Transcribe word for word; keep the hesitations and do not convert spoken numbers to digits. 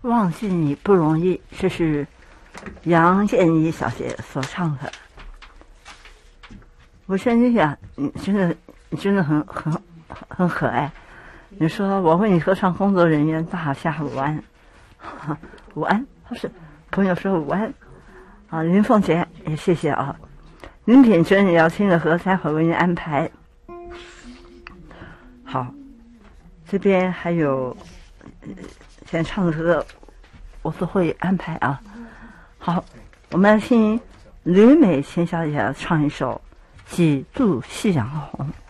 忘记你不容易，这是杨建一小姐所唱的。我说你呀，你真的，你真的很很很可爱。你说我为你合唱工作人员大下午安，午安，他是朋友说午安啊。林凤姐也谢谢啊。林品珍也要听着和，待会儿为您安排。好，这边还有现在唱的歌，我都会安排啊。好，我们来听吕美琴小姐唱一首《几度夕阳红》。